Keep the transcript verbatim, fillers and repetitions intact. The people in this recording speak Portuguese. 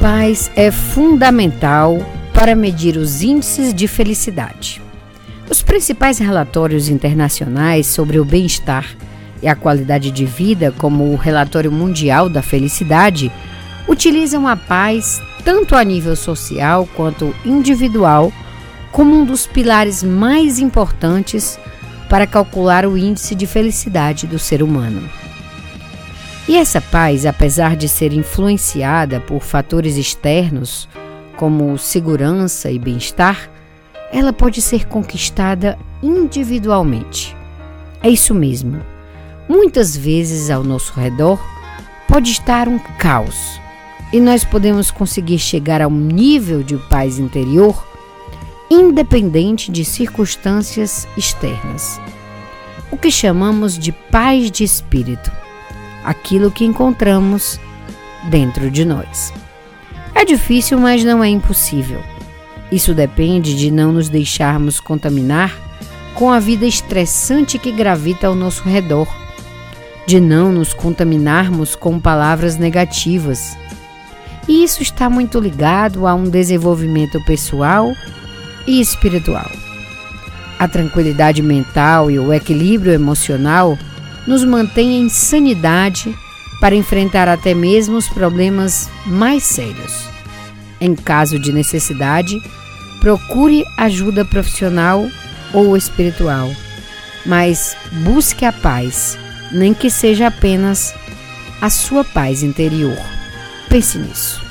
paz é fundamental para medir os índices de felicidade. Os principais relatórios internacionais sobre o bem-estar e a qualidade de vida, como o Relatório Mundial da Felicidade, utilizam a paz tanto a nível social quanto individual como um dos pilares mais importantes para calcular o índice de felicidade do ser humano. E essa paz, apesar de ser influenciada por fatores externos, como segurança e bem-estar, ela pode ser conquistada individualmente. É isso mesmo. Muitas vezes ao nosso redor pode estar um caos e nós podemos conseguir chegar a um nível de paz interior independente de circunstâncias externas. O que chamamos de paz de espírito, aquilo que encontramos dentro de nós. É difícil, mas não é impossível. Isso depende de não nos deixarmos contaminar com a vida estressante que gravita ao nosso redor, de não nos contaminarmos com palavras negativas. E isso está muito ligado a um desenvolvimento pessoal e espiritual. A tranquilidade mental e o equilíbrio emocional nos mantêm em sanidade para enfrentar até mesmo os problemas mais sérios. Em caso de necessidade, procure ajuda profissional ou espiritual, mas busque a paz, nem que seja apenas a sua paz interior. Pense nisso.